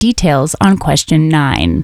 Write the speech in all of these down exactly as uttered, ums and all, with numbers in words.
details on question nine.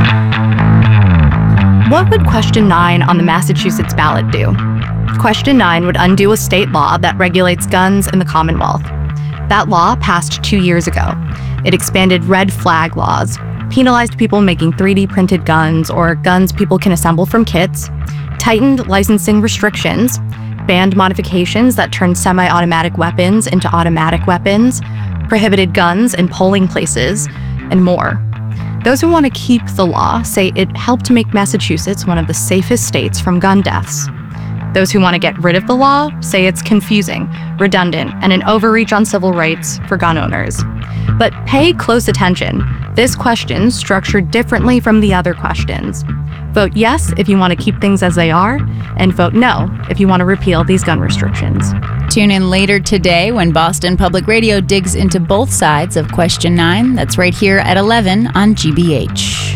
What would question nine on the Massachusetts ballot do? Question nine would undo a state law that regulates guns in the Commonwealth. That law passed two years ago. It expanded red flag laws, penalized people making three D printed guns or guns people can assemble from kits, tightened licensing restrictions, banned modifications that turned semi-automatic weapons into automatic weapons, prohibited guns in polling places, and more. Those who want to keep the law say it helped to make Massachusetts one of the safest states from gun deaths. Those who want to get rid of the law say it's confusing, redundant, and an overreach on civil rights for gun owners. But pay close attention. This question's structured differently from the other questions. Vote yes if you want to keep things as they are, and vote no if you want to repeal these gun restrictions. Tune in later today when Boston Public Radio digs into both sides of question nine. That's right here at eleven on G B H.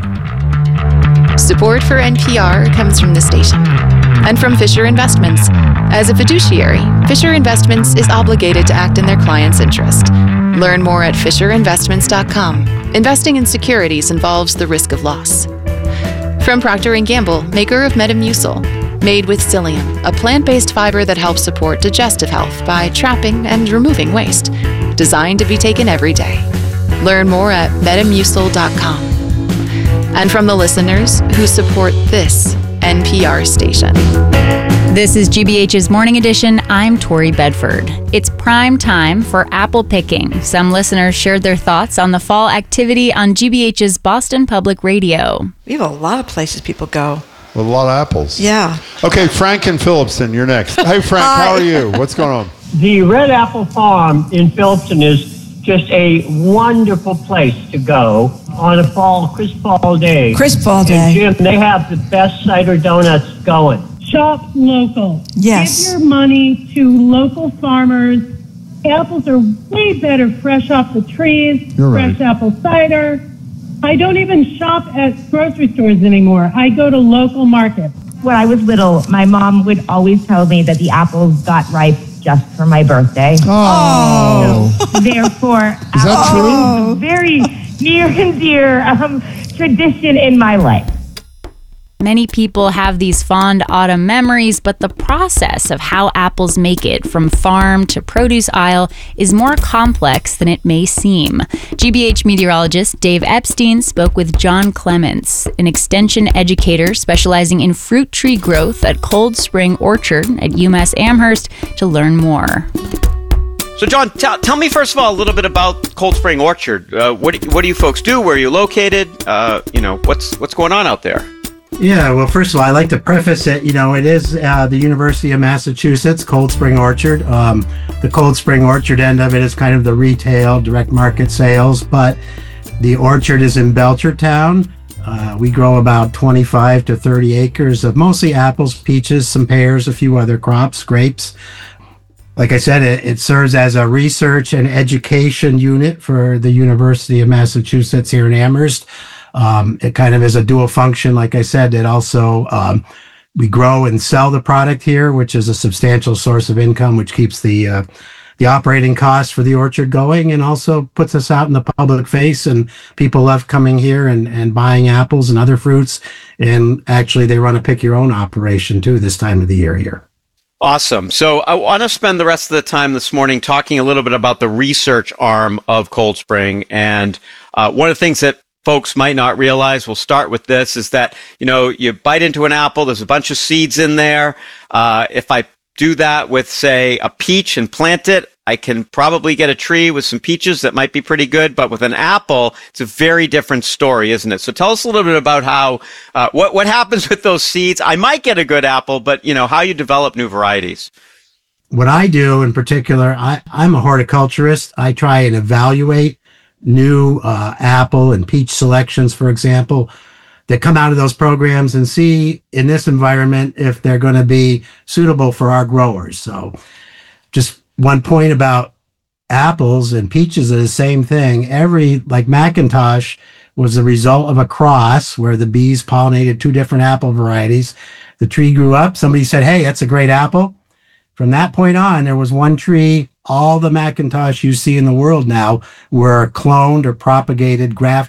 Support for N P R comes from the station and from Fisher Investments. As a fiduciary, Fisher Investments is obligated to act in their client's interest. Learn more at fisher investments dot com. Investing in securities involves the risk of loss. From Procter and Gamble, maker of Metamucil, made with psyllium, a plant-based fiber that helps support digestive health by trapping and removing waste. Designed to be taken every day. Learn more at metamucil dot com. And from the listeners who support this N P R station. This is G B H's Morning Edition. I'm Tori Bedford. It's prime time for apple picking. Some listeners shared their thoughts on the fall activity on G B H's Boston Public Radio. We have a lot of places people go. With a lot of apples. Yeah. Okay, Frank and Phillipston, you're next. Hey, Frank, how are you? What's going on? The Red Apple Farm in Phillipston is just a wonderful place to go on a fall, crisp fall day. Crisp fall day. And Jim, they have the best cider donuts going. Shop local. Yes. Give your money to local farmers. Apples are way better fresh off the trees. You're fresh right. apple cider. I don't even shop at grocery stores anymore. I go to local markets. When I was little, my mom would always tell me that the apples got ripe just for my birthday. Oh. So, therefore, Is that apples is a very near and dear um, tradition in my life. Many people have these fond autumn memories, but the process of how apples make it from farm to produce aisle is more complex than it may seem. G B H meteorologist Dave Epstein spoke with John Clements, an extension educator specializing in fruit tree growth at Cold Spring Orchard at UMass Amherst, to learn more. So, John, t- tell me first of all a little bit about Cold Spring Orchard. Uh, what do, what do you folks do? Where are you located? Uh, you know, what's what's going on out there? Yeah, well, first of all, I like to preface it, you know, it is uh, the University of Massachusetts, Cold Spring Orchard. Um, the Cold Spring Orchard end of it is kind of the retail, direct market sales, but the orchard is in Belchertown. Uh, we grow about twenty-five to thirty acres of mostly apples, peaches, some pears, a few other crops, grapes. Like I said, it, it serves as a research and education unit for the University of Massachusetts here in Amherst. Um, it kind of is a dual function. Like I said, it also, um, we grow and sell the product here, which is a substantial source of income, which keeps the, uh, the operating costs for the orchard going and also puts us out in the public face, and people love coming here and, and buying apples and other fruits. And actually they run a pick your own operation too this time of the year here. Awesome. So I want to spend the rest of the time this morning talking a little bit about the research arm of Cold Spring. And uh, one of the things that folks might not realize, we'll start with this, is that, you know, you bite into an apple, there's a bunch of seeds in there. Uh, if I do that with, say, a peach and plant it, I can probably get a tree with some peaches that might be pretty good. But with an apple, it's a very different story, isn't it? So tell us a little bit about how, uh, what, what happens with those seeds. I might get a good apple, but, you know, how you develop new varieties. What I do in particular, I, I'm a horticulturist. I try and evaluate new uh, apple and peach selections, for example, that come out of those programs and see in this environment if they're going to be suitable for our growers. So just one point about apples and peaches is the same thing. Every, like Macintosh was the result of a cross where the bees pollinated two different apple varieties. The tree grew up. Somebody said, hey, that's a great apple. From that point on, there was one tree all the Macintosh you see in the world now were cloned or propagated, grafted